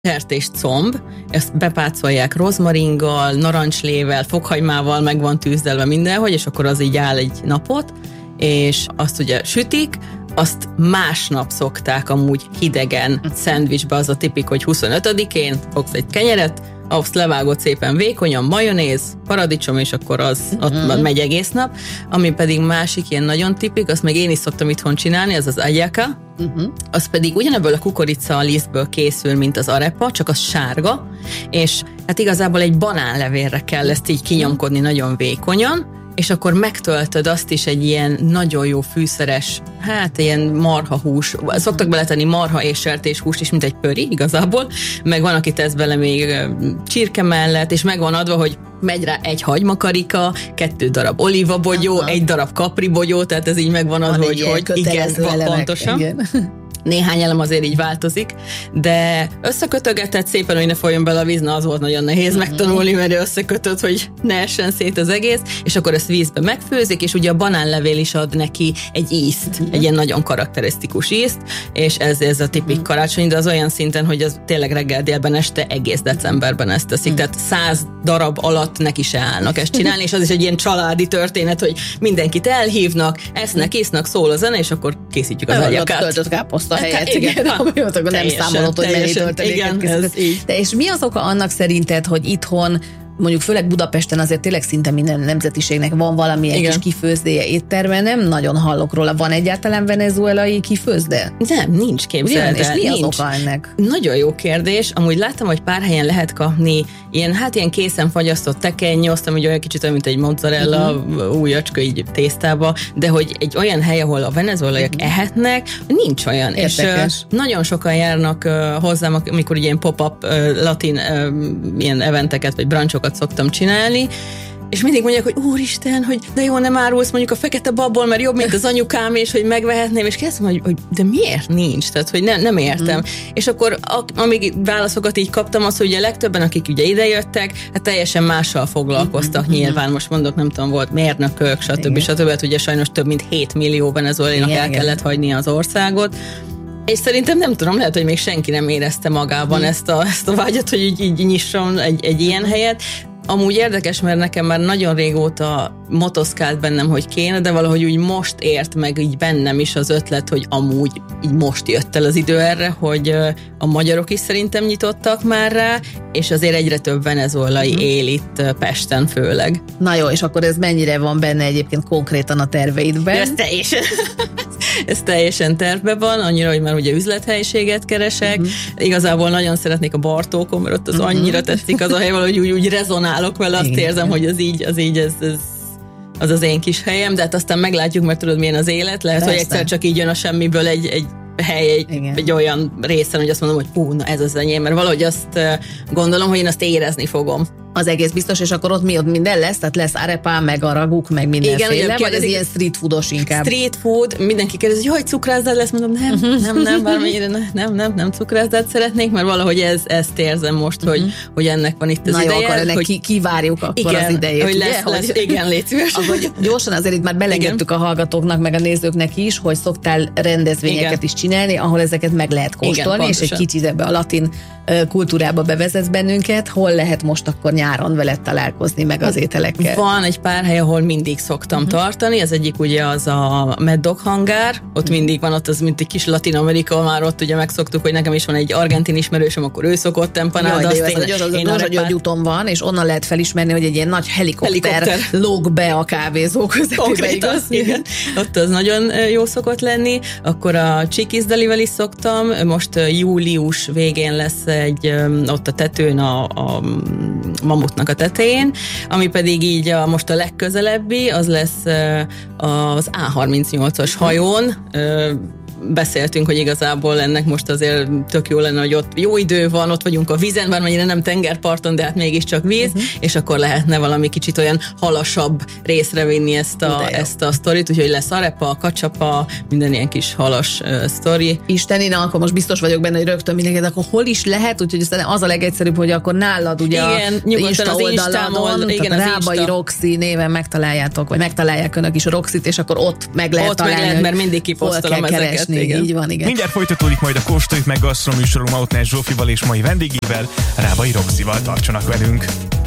sertés comb, ezt bepácolják rozmaringgal, narancslével, fokhagymával, meg van tűzdelve mindenhogy, és akkor az így áll egy napot, és azt ugye sütik, azt másnap szokták amúgy hidegen szendvicsbe, az a tipik, hogy 25-én fogsz egy kenyeret, azt levágod szépen vékonyan, majonéz, paradicsom, és akkor az ott megy egész nap. Ami pedig másik ilyen nagyon tipik, azt meg én is szoktam itthon csinálni, az agyaka. Az pedig ugyanebből a kukorica lisztből készül, mint az arepa, csak az sárga, és hát igazából egy banánlevélre kell ezt így kinyomkodni nagyon vékonyan, és akkor megtöltöd azt is egy ilyen nagyon jó fűszeres, hát ilyen marhahús, szoktak beletenni marha és sertéshúst is, mint egy pöri igazából, meg van, aki tesz bele még csirke mellett, és meg van adva, hogy megy rá egy hagymakarika, 2 darab olívabogyó, 1 darab kapribogyó, tehát ez így megvan adva, hogy igen, pontosan. Igen. Néhány elem azért így változik, de összekötögetett szépen, hogy ne folyjon bele a víz, az volt nagyon nehéz megtanulni, mert összekötött, hogy ne essen szét az egész, és akkor ezt vízbe megfőzik, és ugye a banánlevél is ad neki egy ízt, egy ilyen nagyon karakterisztikus ízt, és ez a tipik karácsony, de az olyan szinten, hogy az tényleg reggel, délben, este, egész decemberben ezt teszik, tehát 100 darab alatt neki se állnak ezt csinálni, és az is egy ilyen családi történet, hogy mindenkit elhívnak, esznek, isznak, szól a zene, és akkor készítjük az agyakát. A helyet, igen, akkor nem számolod, hogy mennyi tölteléket készített. De és mi az oka annak szerinted, hogy itthon, mondjuk főleg Budapesten azért tényleg szinte minden nemzetiségnek van valamilyen kis kifőzdéje étterme, nem nagyon hallok róla. Van egyáltalán venezuelai kifőzde? Nem, nincs, képzeld el. És mi az oka ennek? Nagyon jó kérdés. Amúgy láttam, hogy pár helyen lehet kapni ilyen készen fagyasztott tekennyoszt, ami olyan kicsit olyan, mint egy mozzarella újacska így tésztába, de hogy egy olyan hely, ahol a venezuelaiak ehetnek, nincs olyan. Érdekes. És nagyon sokan járnak hozzám, amikor ilyen pop-up latin ilyen eventeket, vagy brancsokat szoktam csinálni, és mindig mondják, hogy úristen, hogy de jó, nem árulsz mondjuk a fekete babból, mert jobb, mint az anyukám, és hogy megvehetném, és kérdeztem, hogy de miért nincs? Tehát, hogy nem értem. És akkor amíg válaszokat így kaptam, az, hogy ugye legtöbben, akik ugye idejöttek, hát teljesen mással foglalkoztak nyilván, most mondok, nem tudom, volt mérnökök, stb. Hát ugye sajnos több mint 7 millió venezuelainak el kellett hagyni az országot. És szerintem nem tudom, lehet, hogy még senki nem érezte magában ezt a vágyat, hogy így nyisson egy ilyen helyet. Amúgy érdekes, mert nekem már nagyon régóta motoszkált bennem, hogy kéne, de valahogy úgy most ért meg így bennem is az ötlet, hogy amúgy így most jött el az idő erre, hogy a magyarok is szerintem nyitottak már rá, és azért egyre több venezuelai él itt Pesten főleg. Na jó, és akkor ez mennyire van benne egyébként konkrétan a terveidben? Ez teljesen tervben van, annyira, hogy már ugye üzlethelyiséget keresek. Igazából nagyon szeretnék a Bartókon, mert ott az annyira tetszik az a hely, valahogy úgy rezonálok vele, azt érzem, hogy az az én kis helyem, de hát aztán meglátjuk, mert tudod, milyen az élet. Lehet, hogy egyszer csak így jön a semmiből egy hely, egy olyan részen, hogy azt mondom, hogy hú, na ez az enyém, mert valahogy azt gondolom, hogy én azt érezni fogom. Az egész biztos, és akkor ott minden lesz, tehát lesz arepa, meg a raguk, meg mindenféle, vagy ez ilyen street foodos inkább? Street food, mindenki kérdezi, hogy cukrászdád lesz, mondom, nem, bármennyire nem cukrászdád szeretnék, mert valahogy ezt érzem most, hogy ennek van itt az ideje. Na jó, akkor ennek kivárjuk akkor az idejét. Hogy lesz, igen, légy szíves. Gyorsan azért itt már belegettük a hallgatóknak, meg a nézőknek is, hogy szoktál rendezvényeket is csinálni, ahol ezeket meg lehet kóstolni, és egy kicsit ebbe a latin kultúrába bevezetsz bennünket, hol lehet most akkor nyáron veled találkozni meg az ételekkel? Van egy pár hely, ahol mindig szoktam tartani, az egyik ugye az a Mad Dog hangár, ott mindig van, ott az mint egy kis Latin Amerika, már ott ugye megszoktuk, hogy nekem is van egy argentin ismerősöm, akkor ő szokott empanáda. Az úton van, és onnan lehet felismerni, hogy egy ilyen nagy helikopter lóg be a kávézó közepébe, igaz? Igen, ott az nagyon jó szokott lenni, akkor a Chiquis Delivel is szoktam, most július végén lesz ott a tetőn a Mamutnak a tetején, ami pedig így most a legközelebbi, az lesz az A38-as hajón. Beszéltünk, hogy igazából ennek most azért tök jó lenne, hogy ott jó idő van, ott vagyunk a vízen, bármennyire nem tengerparton, de hát mégiscsak víz, és akkor lehetne valami kicsit olyan halasabb részre vinni ezt a sztorit, úgyhogy lesz arepa, kacsapa, minden ilyen kis halas sztori. Isteni, akkor most biztos vagyok benne, hogy rögtön mindenki, akkor hol is lehet, úgyhogy aztán az a legegyszerűbb, hogy akkor nálad ugye nyugodtan az oldaladon, igen, Rábai Roxy néven megtaláljátok, vagy megtalálják önök is a Roxyt, és akkor ott meg lehet találni, mert mindig kiposztolom ezeket. igen. Így van, igen. Mindjárt folytatódik majd a Kóstoljuk meg gasztroműsorunk Mautner Zsófival és mai vendégével, Rábai Roxival. Tartsanak velünk!